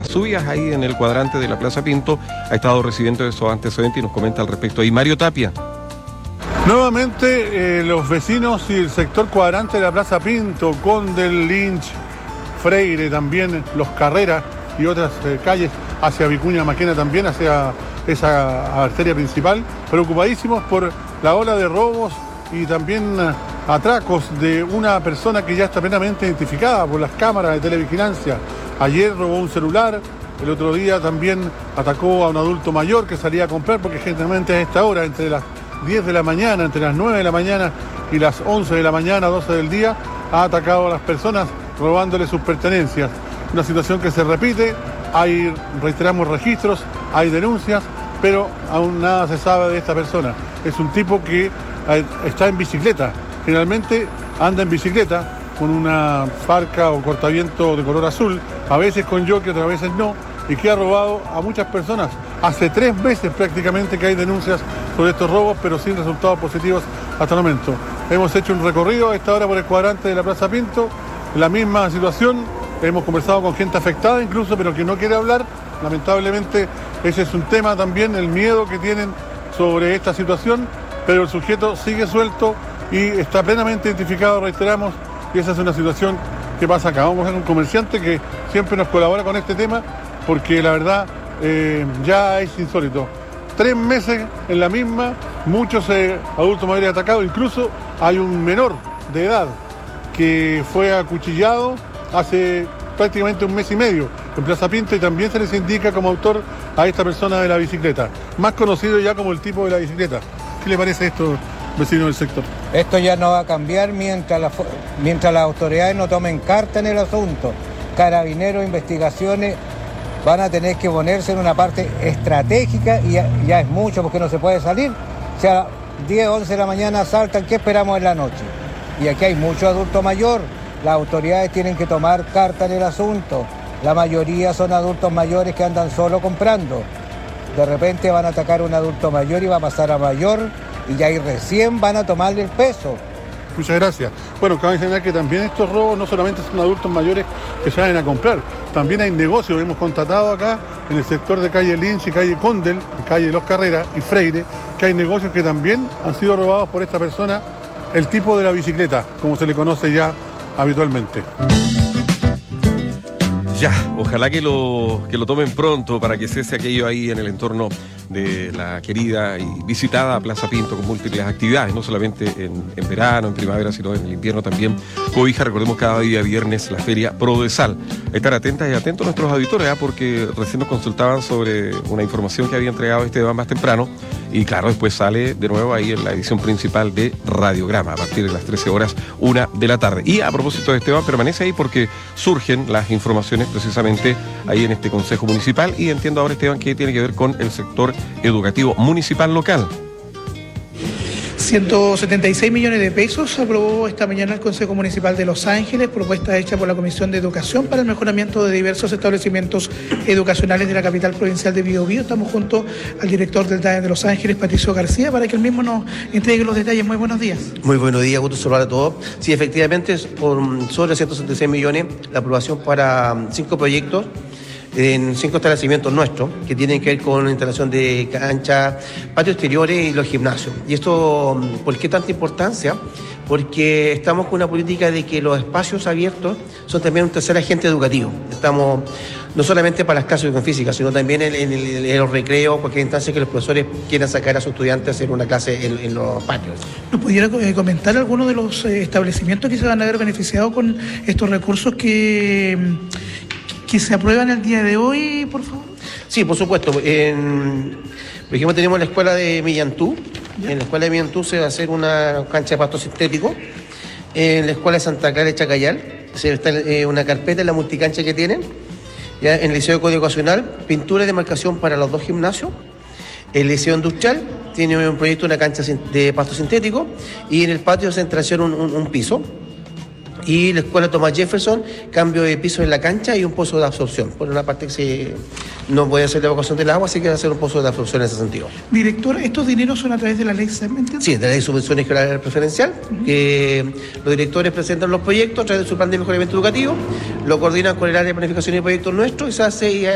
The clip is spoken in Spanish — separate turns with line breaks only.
subidas ahí en el cuadrante de la Plaza Pinto. Ha estado recibiendo esos antecedentes y nos comenta al respecto ahí Mario Tapia.
Nuevamente los vecinos y el sector cuadrante de la Plaza Pinto, Condel, Lynch, Freire, también Los Carreras y otras calles hacia Vicuña Maquena, también hacia esa arteria principal, preocupadísimos por la ola de robos y también atracos de una persona que ya está plenamente identificada por las cámaras de televigilancia. Ayer robó un celular, el otro día también atacó a un adulto mayor que salía a comprar, porque generalmente a esta hora, entre las 10 de la mañana, entre las 9 de la mañana y las 11 de la mañana, 12 del día, ha atacado a las personas robándole sus pertenencias. Una situación que se repite, reiteramos registros, hay denuncias, pero aún nada se sabe de esta persona. Es un tipo que está en bicicleta, generalmente anda en bicicleta con una parca o cortaviento de color azul, a veces con jockey, otras veces no, y que ha robado a muchas personas. Hace 3 meses prácticamente que hay denuncias sobre estos robos, pero sin resultados positivos hasta el momento. Hemos hecho un recorrido a esta hora por el cuadrante de la Plaza Pinto, la misma situación, hemos conversado con gente afectada incluso, pero que no quiere hablar. Lamentablemente ese es un tema también, el miedo que tienen sobre esta situación, pero el sujeto sigue suelto y está plenamente identificado, reiteramos, y esa es una situación que pasa acá. Vamos a ver un comerciante que siempre nos colabora con este tema, porque la verdad ya es insólito. 3 meses en la misma, muchos adultos mayores atacados, incluso hay un menor de edad que fue acuchillado hace prácticamente 1 mes y medio en Plaza Pinto, y también se les indica como autor a esta persona de la bicicleta, más conocido ya como el tipo de la bicicleta. ¿Qué le parece esto, vecinos del sector?
Esto ya no va a cambiar mientras las autoridades no tomen carta en el asunto. Carabineros, investigaciones van a tener que ponerse en una parte estratégica, y ya es mucho porque no se puede salir. O sea, 10, 11 de la mañana saltan, ¿qué esperamos en la noche? Y aquí hay mucho adulto mayor. Las autoridades tienen que tomar carta en el asunto. La mayoría son adultos mayores que andan solo comprando. De repente van a atacar a un adulto mayor y va a pasar a mayor, y ya ahí recién van a tomarle el peso.
Muchas gracias. Bueno, cabe mencionar que también estos robos no solamente son adultos mayores que salen a comprar, también hay negocios. Hemos constatado acá en el sector de calle Lynch y calle Condel, calle Los Carreras y Freire, que hay negocios que también han sido robados por esta persona, el tipo de la bicicleta, como se le conoce ya habitualmente.
Ya, ojalá que lo tomen pronto para que cese aquello ahí en el entorno de la querida y visitada Plaza Pinto, con múltiples actividades, no solamente en verano, en primavera, sino en el invierno también. Cobija, recordemos, cada día viernes la feria Prodesal. Estar atentas y atentos a nuestros auditores, porque recién nos consultaban sobre una información que había entregado Esteban más temprano, y claro, después sale de nuevo ahí en la edición principal de Radiograma a partir de las 13 horas, 1 de la tarde. Y a propósito de Esteban, permanece ahí porque surgen las informaciones precisamente ahí en este Consejo Municipal, y entiendo ahora, Esteban, que tiene que ver con el sector educativo municipal local.
176 millones de pesos aprobó esta mañana el Consejo Municipal de Los Ángeles, propuesta hecha por la Comisión de Educación para el mejoramiento de diversos establecimientos educacionales de la capital provincial de Biobío. Estamos junto al director del DAE de Los Ángeles, Patricio García, para que él mismo nos entregue los detalles. Muy buenos días.
Muy buenos días, gusto saludar a todos. Sí, efectivamente, sobre 176 millones, la aprobación para 5 proyectos en 5 establecimientos nuestros, que tienen que ver con la instalación de canchas, patios exteriores y los gimnasios. ¿Y esto por qué tanta importancia? Porque estamos con una política de que los espacios abiertos son también un tercer agente educativo. Estamos no solamente para las clases de educación física, sino también en los recreos, cualquier instancia que los profesores quieran sacar a sus estudiantes a hacer una clase en los patios.
¿Nos pudiera comentar algunos de los establecimientos que se van a ver beneficiados con estos recursos que se aprueban el día de hoy, por favor?
Sí, por supuesto. Por ejemplo, tenemos la escuela de Millantú. ¿Ya? En la escuela de Millantú se va a hacer una cancha de pasto sintético. En la escuela de Santa Clara de Chacayal está una carpeta en la multicancha que tienen. Ya en el Liceo de Código Educacional, pintura de demarcación para los 2 gimnasios. El Liceo Industrial tiene un proyecto de una cancha de pasto sintético, y en el patio se instalación un piso. Y la escuela Thomas Jefferson, cambio de piso en la cancha y un pozo de absorción. Por una parte que no puede hacer la evacuación del agua, así que va a hacer un pozo de absorción en ese sentido.
Director, ¿estos dineros son a través de la ley segmental?
Sí, de la ley de subvenciones generales preferencial, que los directores presentan los proyectos a través de su plan de mejoramiento educativo, lo coordinan con el área de planificación y proyectos nuestros, y se hace